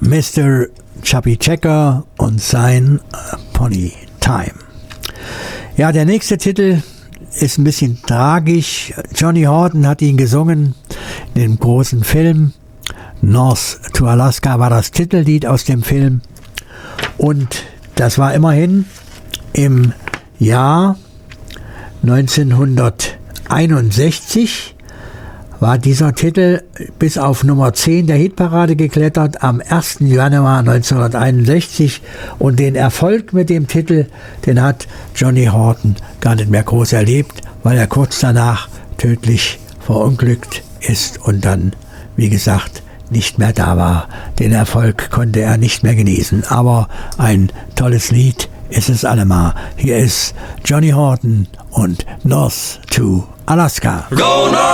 Mr. Chubby Checker und sein Pony Time. Ja, der nächste Titel ist ein bisschen tragisch. Johnny Horton hat ihn gesungen in dem großen Film. North to Alaska war das Titellied aus dem Film. Und das war immerhin im Jahr 1961 war dieser Titel bis auf Nummer 10 der Hitparade geklettert am 1. Januar 1961 und den Erfolg mit dem Titel, den hat Johnny Horton gar nicht mehr groß erlebt, weil er kurz danach tödlich verunglückt ist und dann, wie gesagt, nicht mehr da war. Den Erfolg konnte er nicht mehr genießen, aber ein tolles Lied ist es allemal. Hier ist Johnny Horton und North to Alaska.